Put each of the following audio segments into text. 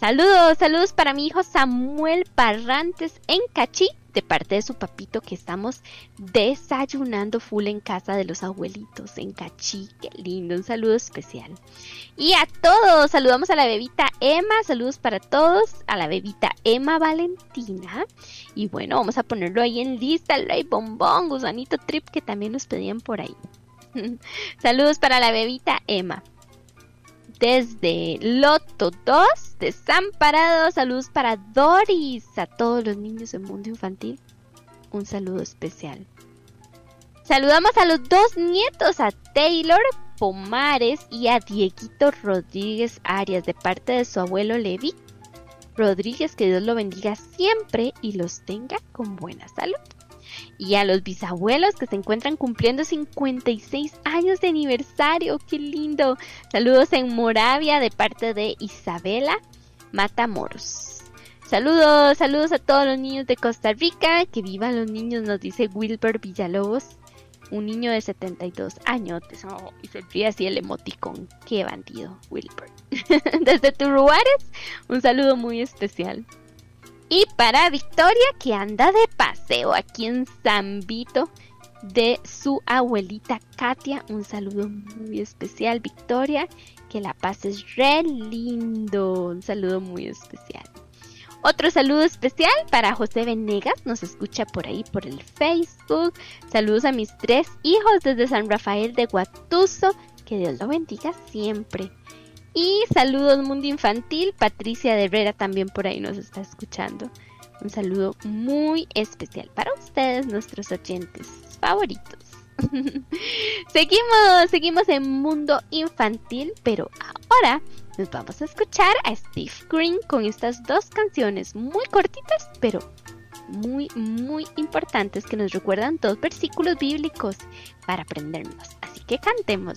Saludos para mi hijo Samuel Barrantes en Cachí, de parte de su papito, que estamos desayunando full en casa de los abuelitos en Cachí. Qué lindo, un saludo especial. Y a todos, saludamos a la bebita Emma, saludos para todos, a la bebita Emma Valentina. Y bueno, vamos a ponerlo ahí en lista, el Rey Bombón, Gusanito Trip, que también nos pedían por ahí. Saludos para la bebita Emma. Desde Loto 2, Desamparado, saludos para Doris, a todos los niños del mundo infantil, un saludo especial. Saludamos a los 2 nietos, a Taylor Pomares y a Dieguito Rodríguez Arias, de parte de su abuelo Levi Rodríguez, que Dios lo bendiga siempre y los tenga con buena salud. Y a los bisabuelos que se encuentran cumpliendo 56 años de aniversario. ¡Qué lindo! Saludos en Moravia de parte de Isabela Matamoros. Saludos a todos los niños de Costa Rica. Que vivan los niños, nos dice Wilber Villalobos. Un niño de 72 añotes. Oh, y se ríe así el emoticón. ¡Qué bandido, Wilber! Desde Turuares, un saludo muy especial. Y para Victoria, que anda de paseo aquí en San Vito, de su abuelita Katia, un saludo muy especial, Victoria, que la pases re lindo, un saludo muy especial. Otro saludo especial para José Venegas, nos escucha por ahí por el Facebook. Saludos a mis 3 hijos desde San Rafael de Guatuso, que Dios lo bendiga siempre. Y saludos Mundo Infantil, Patricia de Herrera también por ahí nos está escuchando. Un saludo muy especial para ustedes, nuestros oyentes favoritos. Seguimos en Mundo Infantil, pero ahora nos vamos a escuchar a Steve Green con estas 2 canciones muy cortitas, pero muy, muy importantes, que nos recuerdan 2 versículos bíblicos para aprendernos. Así que cantemos.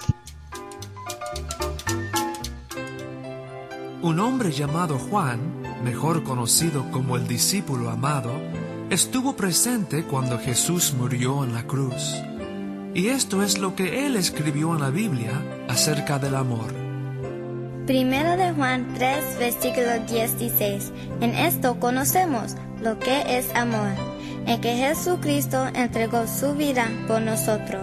Un hombre llamado Juan, mejor conocido como el discípulo amado, estuvo presente cuando Jesús murió en la cruz. Y esto es lo que él escribió en la Biblia acerca del amor. Primero de Juan 3, versículo 16. En esto conocemos lo que es amor, en que Jesucristo entregó su vida por nosotros.